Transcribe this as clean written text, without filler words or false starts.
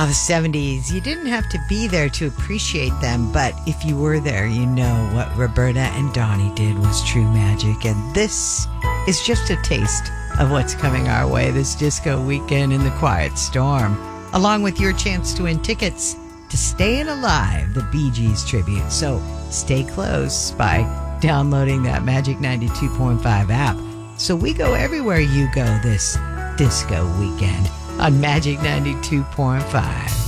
the 70s. You didn't have to be there to appreciate them, but if you were there, you know what Roberta and Donnie did was true magic. And this is just a taste of what's coming our way this disco weekend in the Quiet Storm, along with your chance to win tickets to Stayin' Alive, the Bee Gees tribute. So stay close by downloading that Magic 92.5 app. So we go everywhere you go this disco weekend on Magic 92.5.